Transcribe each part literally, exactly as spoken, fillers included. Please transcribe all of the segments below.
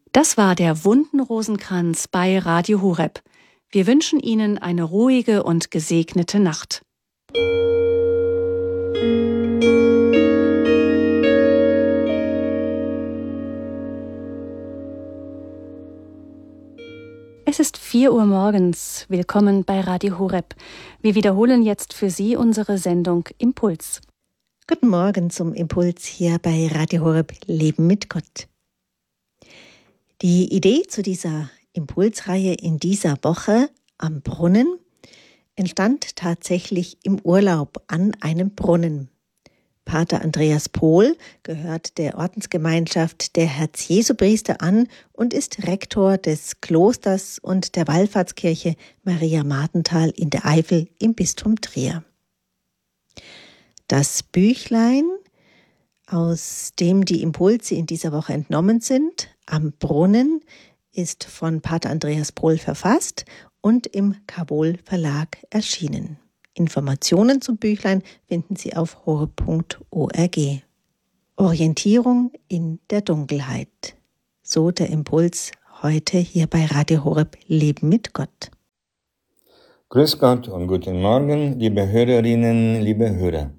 Das war der Wundenrosenkranz bei Radio Horeb. Wir wünschen Ihnen eine ruhige und gesegnete Nacht. Es ist vier Uhr morgens. Willkommen bei Radio Horeb. Wir wiederholen jetzt für Sie unsere Sendung Impuls. Guten Morgen zum Impuls hier bei Radio Horeb Leben mit Gott. Die Idee zu dieser Impulsreihe in dieser Woche am Brunnen entstand tatsächlich im Urlaub an einem Brunnen. Pater Andreas Pohl gehört der Ordensgemeinschaft der Herz-Jesu-Priester an und ist Rektor des Klosters und der Wallfahrtskirche Maria Martenthal in der Eifel im Bistum Trier. Das Büchlein, aus dem die Impulse in dieser Woche entnommen sind, Am Brunnen, ist von Pater Andreas Pohl verfasst und im Kabol Verlag erschienen. Informationen zum Büchlein finden Sie auf horeb punkt org. Orientierung in der Dunkelheit. So der Impuls heute hier bei Radio Horeb Leben mit Gott. Grüß Gott und guten Morgen, liebe Hörerinnen, liebe Hörer.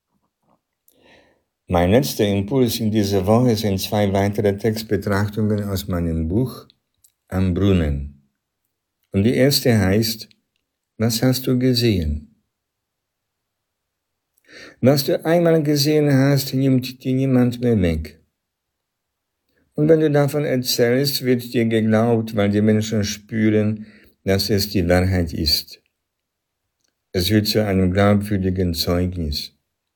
Mein letzter Impuls in dieser Woche sind zwei weitere Textbetrachtungen aus meinem Buch Am Brunnen. Und die erste heißt, was hast du gesehen? Was du einmal gesehen hast, nimmt dir niemand mehr weg. Und wenn du davon erzählst, wird dir geglaubt, weil die Menschen spüren, dass es die Wahrheit ist. Es wird zu einem glaubwürdigen Zeugnis.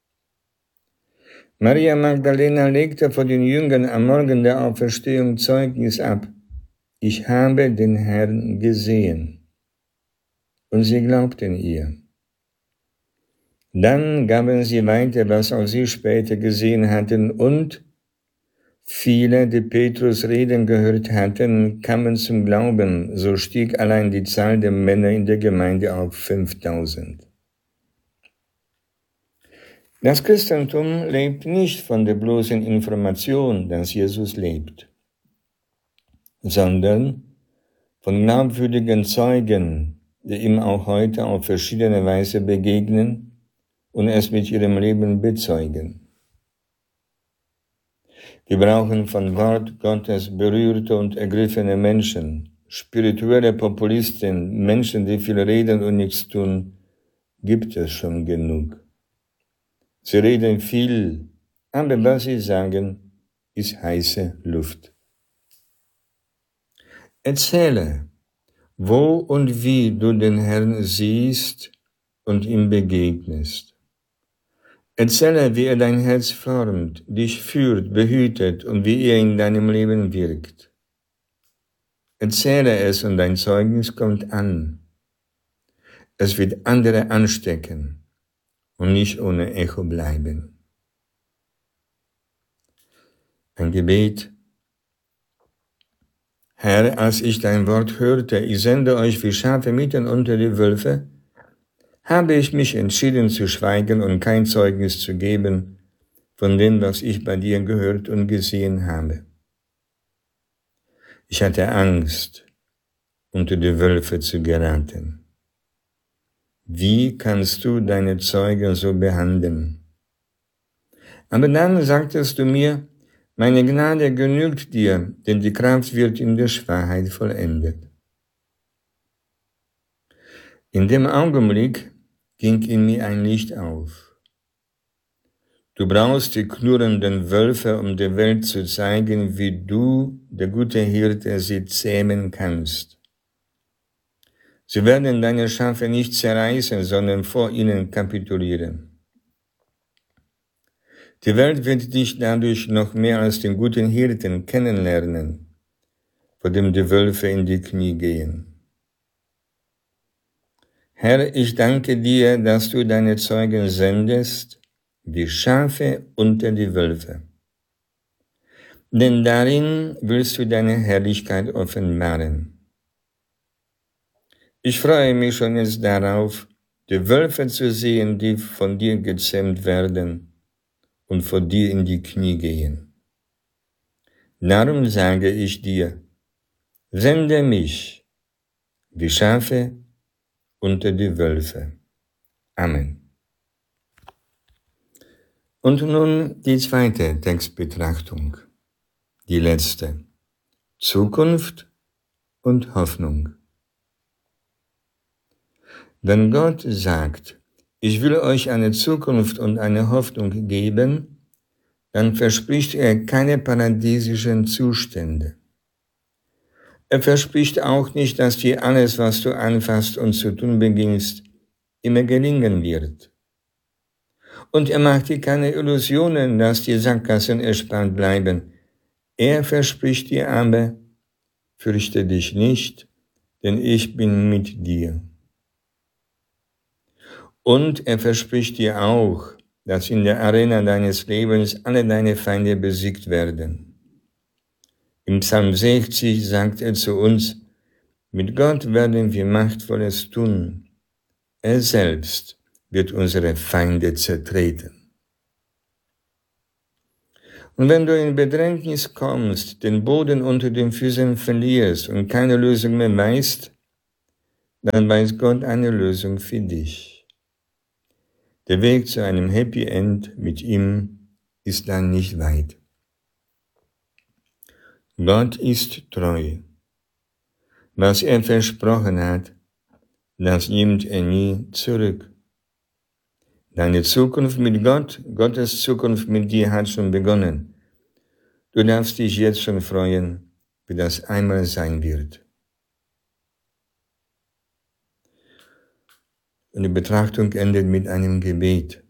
Maria Magdalena legte vor den Jüngern am Morgen der Auferstehung Zeugnis ab. Ich habe den Herrn gesehen. Und sie glaubten ihr. Dann gaben sie weiter, was auch sie später gesehen hatten, und viele, die Petrus reden gehört hatten, kamen zum Glauben. So stieg allein die Zahl der Männer in der Gemeinde auf fünftausend. Das Christentum lebt nicht von der bloßen Information, dass Jesus lebt, sondern von glaubwürdigen Zeugen, die ihm auch heute auf verschiedene Weise begegnen und es mit ihrem Leben bezeugen. Wir brauchen von Wort Gottes berührte und ergriffene Menschen, spirituelle Populisten, Menschen, die viel reden und nichts tun, gibt es schon genug. Sie reden viel, aber was sie sagen, ist heiße Luft. Erzähle, wo und wie du den Herrn siehst und ihm begegnest. Erzähle, wie er dein Herz formt, dich führt, behütet und wie er in deinem Leben wirkt. Erzähle es und dein Zeugnis kommt an. Es wird andere anstecken und nicht ohne Echo bleiben. Ein Gebet. Herr, als ich dein Wort hörte, ich sende euch wie Schafe mitten unter die Wölfe, habe ich mich entschieden zu schweigen und kein Zeugnis zu geben von dem, was ich bei dir gehört und gesehen habe. Ich hatte Angst, unter die Wölfe zu geraten. Wie kannst du deine Zeugen so behandeln? Aber dann sagtest du mir, meine Gnade genügt dir, denn die Kraft wird in der Schwachheit vollendet. In dem Augenblick ging in mir ein Licht auf. Du brauchst die knurrenden Wölfe, um der Welt zu zeigen, wie du, der gute Hirte, sie zähmen kannst. Sie werden deine Schafe nicht zerreißen, sondern vor ihnen kapitulieren. Die Welt wird dich dadurch noch mehr als den guten Hirten kennenlernen, vor dem die Wölfe in die Knie gehen. Herr, ich danke dir, dass du deine Zeugen sendest, wie Schafe unter die Wölfe. Denn darin willst du deine Herrlichkeit offenbaren. Ich freue mich schon jetzt darauf, die Wölfe zu sehen, die von dir gezähmt werden und vor dir in die Knie gehen. Darum sage ich dir, sende mich, die Schafe unter die Wölfe. Amen. Und nun die zweite Textbetrachtung, die letzte. Zukunft und Hoffnung. Wenn Gott sagt, ich will euch eine Zukunft und eine Hoffnung geben, dann verspricht er keine paradiesischen Zustände. Er verspricht auch nicht, dass dir alles, was du anfasst und zu tun beginnst, immer gelingen wird. Und er macht dir keine Illusionen, dass die Sackgassen erspart bleiben. Er verspricht dir aber, fürchte dich nicht, denn ich bin mit dir. Und er verspricht dir auch, dass in der Arena deines Lebens alle deine Feinde besiegt werden. Im Psalm sechzig sagt er zu uns, mit Gott werden wir Machtvolles tun. Er selbst wird unsere Feinde zertreten. Und wenn du in Bedrängnis kommst, den Boden unter den Füßen verlierst und keine Lösung mehr weißt, dann weiß Gott eine Lösung für dich. Der Weg zu einem Happy End mit ihm ist dann nicht weit. Gott ist treu. Was er versprochen hat, das nimmt er nie zurück. Deine Zukunft mit Gott, Gottes Zukunft mit dir hat schon begonnen. Du darfst dich jetzt schon freuen, wie das einmal sein wird. Und die Betrachtung endet mit einem Gebet.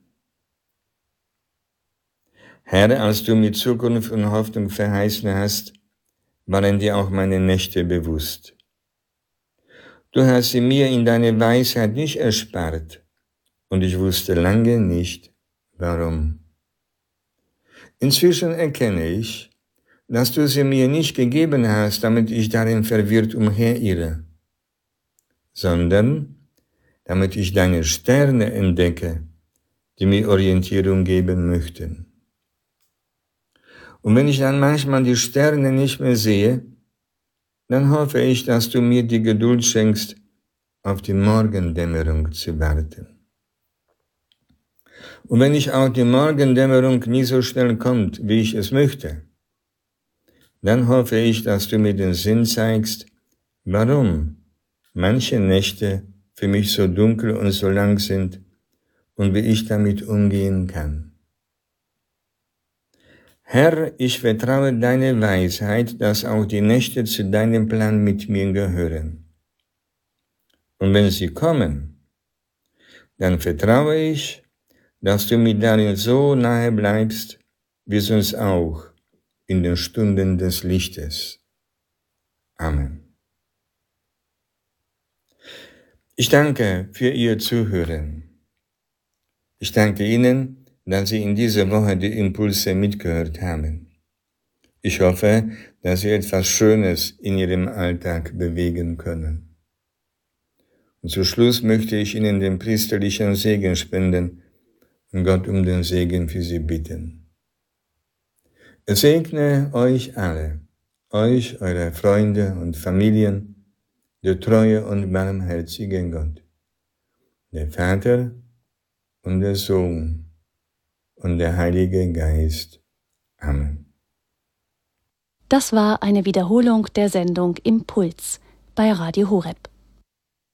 Herr, als du mir Zukunft und Hoffnung verheißen hast, waren dir auch meine Nächte bewusst. Du hast sie mir in deiner Weisheit nicht erspart, und ich wusste lange nicht, warum. Inzwischen erkenne ich, dass du sie mir nicht gegeben hast, damit ich darin verwirrt umherirre, sondern damit ich deine Sterne entdecke, die mir Orientierung geben möchten. Und wenn ich dann manchmal die Sterne nicht mehr sehe, dann hoffe ich, dass du mir die Geduld schenkst, auf die Morgendämmerung zu warten. Und wenn ich auch die Morgendämmerung nie so schnell kommt, wie ich es möchte, dann hoffe ich, dass du mir den Sinn zeigst, warum manche Nächte für mich so dunkel und so lang sind und wie ich damit umgehen kann. Herr, ich vertraue deine Weisheit, dass auch die Nächte zu deinem Plan mit mir gehören. Und wenn sie kommen, dann vertraue ich, dass du mir darin so nahe bleibst, wie sonst auch in den Stunden des Lichtes. Amen. Ich danke für Ihr Zuhören. Ich danke Ihnen, dass Sie in dieser Woche die Impulse mitgehört haben. Ich hoffe, dass Sie etwas Schönes in Ihrem Alltag bewegen können. Und zum Schluss möchte ich Ihnen den priesterlichen Segen spenden und Gott um den Segen für Sie bitten. Er segne euch alle, euch, eure Freunde und Familien, der treue und barmherzige Gott, der Vater und der Sohn und der Heilige Geist. Amen. Das war eine Wiederholung der Sendung Impuls bei Radio Horeb.